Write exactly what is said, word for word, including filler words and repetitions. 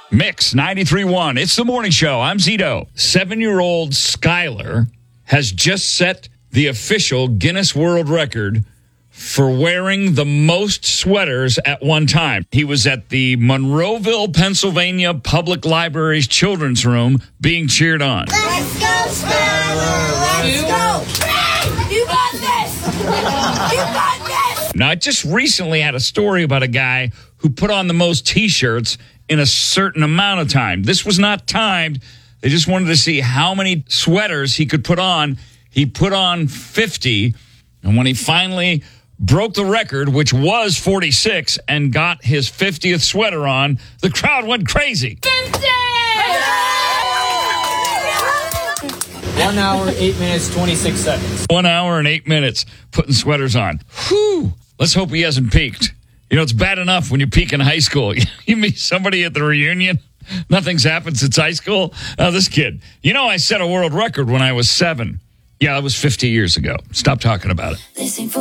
Mix ninety-three point one. It's the morning show. I'm Zito. Seven-year-old Skylar has just set the official Guinness World Record for wearing the most sweaters at one time. He was at the Monroeville, Pennsylvania Public Library's children's room being cheered on. Let's go, Skylar! Let's go! You got this! You got this! Now, I just recently had a story about a guy who put on the most T-shirts in a certain amount of time. This was not timed. They just wanted to see how many sweaters he could put on. He put on fifty, and when he finally broke the record, which was forty-six, and got his fiftieth sweater on, the crowd went crazy. One hour, eight minutes, twenty-six seconds. One hour and eight minutes putting sweaters on. Whew. Let's hope he hasn't peaked. You know, it's bad enough when you peak in high school. You meet somebody at the reunion, nothing's happened since high school. Oh, this kid. You know, I set a world record when I was seven. Yeah, that was fifty years ago. Stop talking about it.